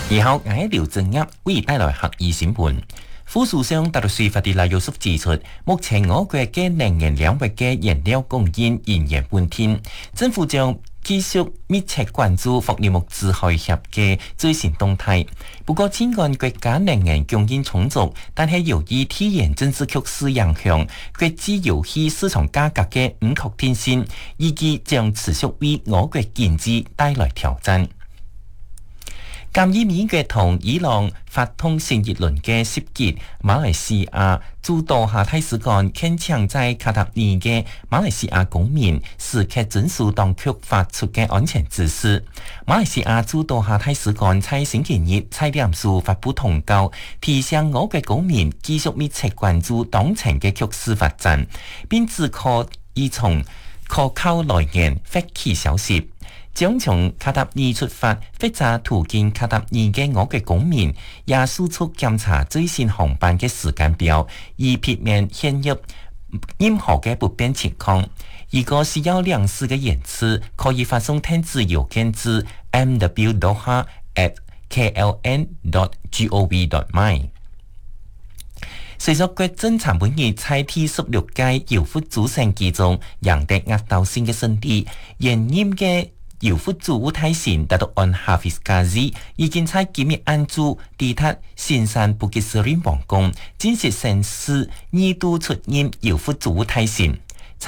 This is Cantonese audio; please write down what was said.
然後，我係廖正噏為帶來客語新聞。副首相達魯瑞法迪拉約瑟指出，目前我國嘅能源領域嘅燃料供應仍然穩定，政府將繼續密切關注霍爾木茲海峽嘅最新動態。不過，儘管國家能源供應充足，但係由於地緣政治局勢影響，國際油氣市場價格嘅唔確定性，預計將持續為我國經濟帶來挑戰。鑑於美國同伊朗發動新一輪嘅襲擊，馬來西亞駐多哈大使館懇請在卡塔爾嘅馬來西亞公民時刻遵守當局發出嘅安全指示。馬來西亞駐多哈大使館在星期日在臉書發布通告，提醒我國公民繼續密切關注當前嘅局勢發展，並自可依從可靠來源發起消息。將從卡塔爾出發或者途經卡塔爾嘅我國公民，也迅速檢查最新航班嘅時間表，以避免陷入任何嘅不便情況。如果需要糧食嘅延遲，可以發送電子郵件至 mw.doha@kln.gov.my。隨着國政參本日在第16屆姚福主席之中贏得壓倒性嘅勝利，現任嘅姚福主烏泰善達到安哈菲斯加茲已經在今日晏晝抵達新山布吉斯林皇宮，正式宣誓2度出任姚福主烏泰善。